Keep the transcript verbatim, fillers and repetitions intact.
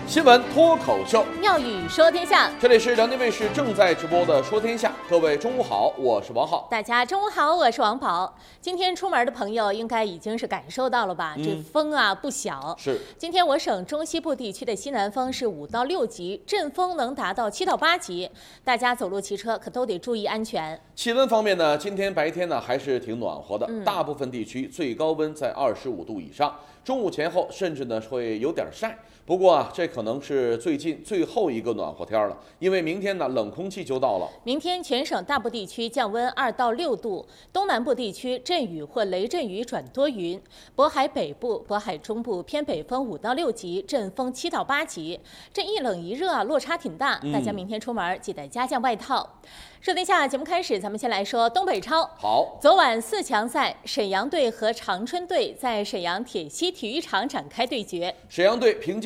新闻脱口秀， 妙语说天下。 这里是辽宁卫视正在直播的《说天下》，各位中午好，我是王浩。 大家中午好，我是王宝。今天出门的朋友应该已经是感受到了吧？嗯、这风啊不小。 是。 今天我省中西部地区的西南风是五到六级，阵风能达到七到八级，大家走路骑车可都得注意安全。 气温方面呢，今天白天呢还是挺暖和的， 嗯、 大部分地区最高温在二十五度以上，中午前后甚至呢会有点晒。不过啊，这可能是最近最后一个暖和天了，因为明天呢冷空气就到了。 明天全省大部地区降温二到六度，东南部地区阵雨或雷阵雨转多云，渤海北部、渤海中部偏北风五到六级，阵风七到八级。这一冷一热啊，落差挺大，大家明天出门记得加件外套。说天下节目开始，咱们先来说东北超。 好， 昨晚四强赛，沈阳队和长春队在沈阳铁西体育场展开对决。 沈阳队凭借